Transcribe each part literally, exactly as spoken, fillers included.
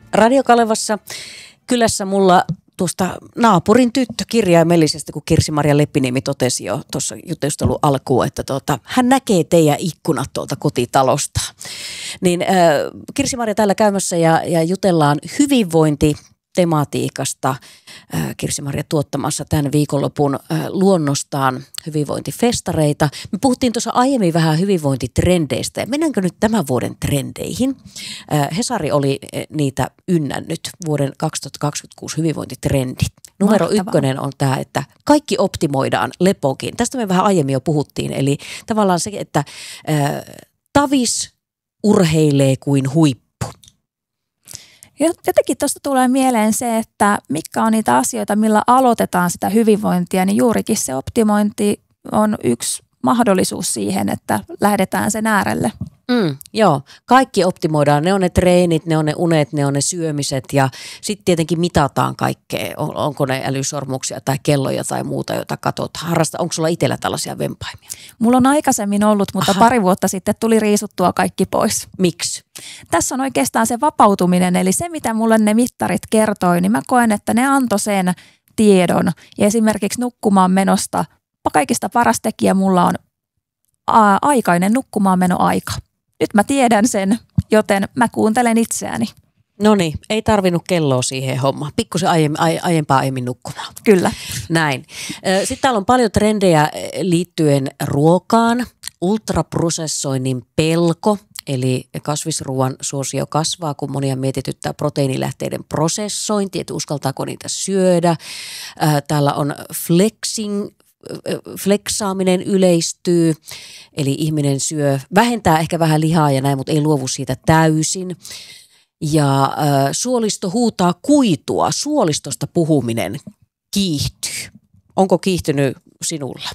Radio Kalevassa kylässä mulla tuosta naapurin tyttö kirjaimellisesti, kun Kirsi-Maria Leppiniemi totesi jo tuossa jutustelun alkuun, että tuota, hän näkee teidän ikkunat tuolta kotitalosta. Niin äh, Kirsi-Maria täällä käymässä ja, ja jutellaan hyvinvointi tematiikasta. Kirsi-Maria tuottamassa tämän viikonlopun luonnostaan hyvinvointifestareita. Me puhuttiin tuossa aiemmin vähän hyvinvointitrendeistä. Mennäänkö nyt tämän vuoden trendeihin? Hesari oli niitä ynnännyt vuoden kaksituhattakaksikymmentäkuusi hyvinvointitrendit. Numero Mahtavaa. ykkönen on tämä, että kaikki optimoidaan lepokin. Tästä me vähän aiemmin jo puhuttiin. Eli tavallaan se, että äh, tavis urheilee kuin huippu. Jotenkin tuosta tulee mieleen se, että mitkä on niitä asioita, millä aloitetaan sitä hyvinvointia, niin juurikin se optimointi on yksi mahdollisuus siihen, että lähdetään sen äärelle. Mm, joo, kaikki optimoidaan. Ne on ne treenit, ne on ne unet, ne on ne syömiset ja sitten tietenkin mitataan kaikkea. On, onko ne älysormuksia tai kelloja tai muuta, jota katsot. Harrasta, onko sulla itsellä tällaisia vempaimia? Mulla on aikaisemmin ollut, mutta Aha. pari vuotta sitten tuli riisuttua kaikki pois. Miksi? Tässä on oikeastaan se vapautuminen, eli se mitä mulle ne mittarit kertoi, niin mä koen, että ne antoi sen tiedon. Ja esimerkiksi nukkumaan menosta, kaikista paras tekijä mulla on a- aikainen nukkumaan menoaika. Nyt mä tiedän sen, joten mä kuuntelen itseäni. No niin, ei tarvinnut kelloa siihen hommaan. Pikkusen aiemmin, aie, aiempaa aiemmin nukkumaan. Kyllä. Näin. Sitten täällä on paljon trendejä liittyen ruokaan. Ultraprosessoinnin pelko, eli kasvisruoan suosio kasvaa, kun monia mietityttää proteiinilähteiden prosessointi, että uskaltaako niitä syödä. Täällä on flexing. Fleksaaminen yleistyy, eli ihminen syö, vähentää ehkä vähän lihaa ja näin, mutta ei luovu siitä täysin. Ja äh, suolisto huutaa kuitua, suolistosta puhuminen kiihtyy. Onko kiihtynyt sinulla?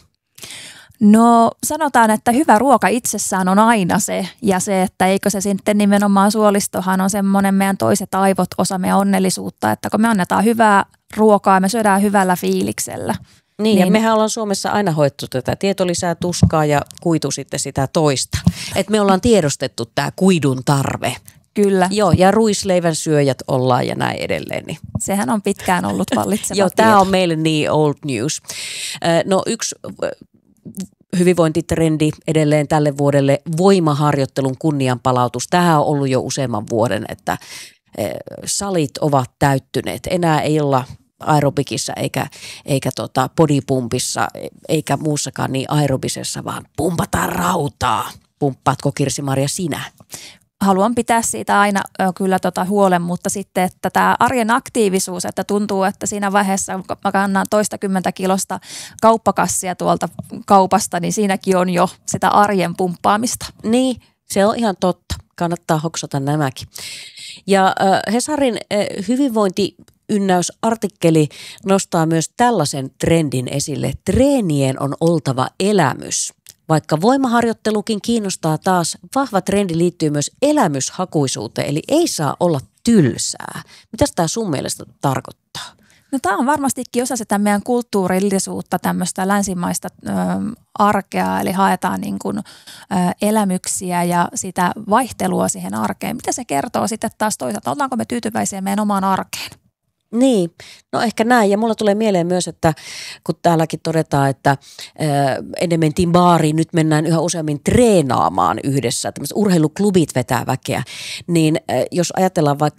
No sanotaan, että hyvä ruoka itsessään on aina se, ja se, että eikö se sitten nimenomaan suolistohan on semmoinen meidän toiset aivot, osa meidän onnellisuutta, että kun me annetaan hyvää ruokaa, me syödään hyvällä fiiliksellä. Niin, niin, ja mehän ollaan Suomessa aina hoettu tätä. Tieto lisää tuskaa ja kuitu sitten sitä toista. Että me ollaan tiedostettu tämä kuidun tarve. Kyllä. Joo, ja ruisleivän syöjät ollaan ja näin edelleen. Niin. Sehän on pitkään ollut vallitseva Joo, tämä on meille niin old news. No yksi hyvinvointitrendi edelleen tälle vuodelle, voimaharjoittelun kunnianpalautus. Tämähän on ollut jo useamman vuoden, että salit ovat täyttyneet. Enää ei olla aerobikissa eikä, eikä tota bodypumpissa eikä muussakaan niin aerobisessa, vaan pumpataan rautaa. Pumppaatko Kirsi-Maria sinä? Haluan pitää siitä aina ö, kyllä tota huolen, mutta sitten, että tämä arjen aktiivisuus, että tuntuu, että siinä vaiheessa, kun mä kannan toistakymmentä kilosta kauppakassia tuolta kaupasta, niin siinäkin on jo sitä arjen pumppaamista. Niin, se on ihan totta. Kannattaa hoksata nämäkin. Ja äh, Hesarin äh, hyvinvointi ynnäysartikkeli nostaa myös tällaisen trendin esille. Treenien on oltava elämys. Vaikka voimaharjoittelukin kiinnostaa taas, vahva trendi liittyy myös elämyshakuisuuteen, eli ei saa olla tylsää. Mitä tämä sun mielestä tarkoittaa? No tämä on varmastikin osa sitä meidän kulttuurillisuutta, tämmöistä länsimaista ö, arkea, eli haetaan niin kuin, ö, elämyksiä ja sitä vaihtelua siihen arkeen. Mitä se kertoo sitten taas toisaalta? Ollaanko me tyytyväisiä meidän omaan arkeen? Niin, no ehkä näin. Ja mulla tulee mieleen myös, että kun täälläkin todetaan, että äh, ennen mentiin baariin, nyt mennään yhä useammin treenaamaan yhdessä. Tämmöiset urheiluklubit vetää väkeä. Niin äh, jos ajatellaan vaikka